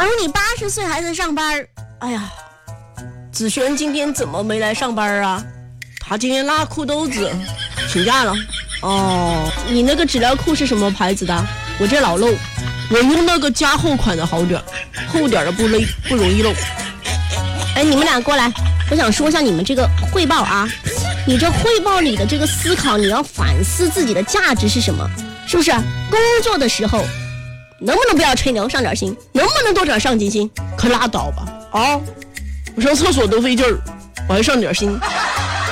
如你80岁还在上班，哎呀，子璇今天怎么没来上班啊？他今天拉裤兜子，请假了。哦，你那个纸料裤是什么牌子的？我这老漏，我用那个加厚款的好点，厚点的不容易漏。哎，你们俩过来，我想说一下你们这个汇报啊。你这汇报你的这个思考，你要反思自己的价值是什么，是不是？工作的时候能不能不要吹牛，上点心？能不能多点上进心？可拉倒吧！啊，我上厕所都费劲儿，我还上点心。